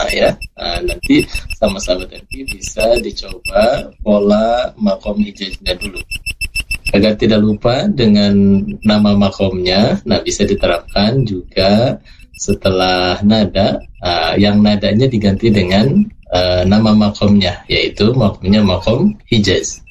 ya. Nanti sama sahabat MP bisa dicoba pola makom hijaznya dulu. Agar tidak lupa dengan nama makomnya, nah bisa diterapkan juga setelah nada, yang nadanya diganti dengan nama makomnya, yaitu makomnya makom hijaz.